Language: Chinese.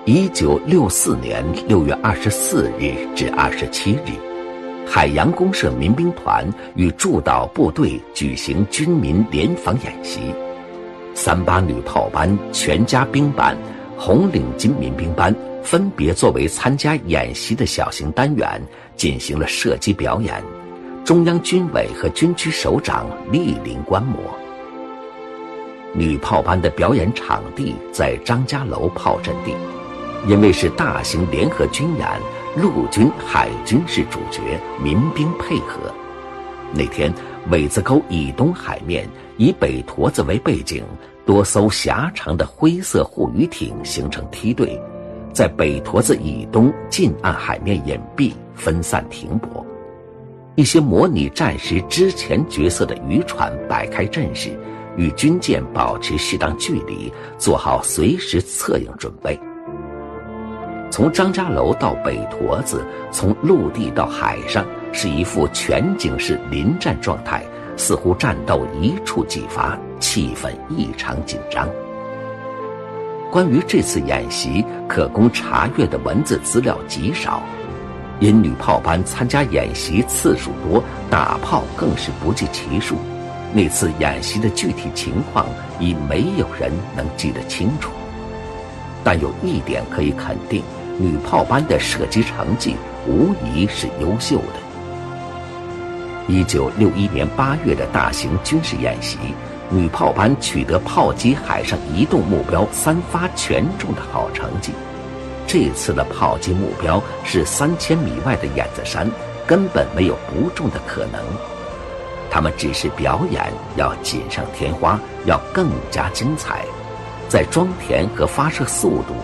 1964年6月24日至27日，海洋公社民兵团与驻岛部队举行军民联防演习。38旅炮班、全家兵班、红领巾民兵班分别作为参加演习的小型单元进行了射击表演，中央军委和军区首长莅临观摩。女炮班的表演场地在张家楼炮阵地，因为是大型联合军演，陆军、海军是主角，民兵配合。那天，苇子沟以东海面以北坨子为背景，多艘狭长的灰色护渔艇形成梯队，在北坨子以东近岸海面隐蔽，分散停泊。一些模拟战时之前角色的渔船摆开阵势，与军舰保持适当距离，做好随时策应准备。从张家楼到北坨子，从陆地到海上，是一副全景式临战状态，似乎战斗一触即发，气氛异常紧张。关于这次演习可供查阅的文字资料极少，因女炮班参加演习次数多，打炮更是不计其数。那次演习的具体情况已没有人能记得清楚，但有一点可以肯定，女炮班的射击成绩无疑是优秀的。1961年8月的大型军事演习，女炮班取得炮击海上移动目标3发全中的好成绩。这次的炮击目标是3000米外的眼子山，根本没有不中的可能。他们只是表演，要锦上添花，要更加精彩。在装填和发射速度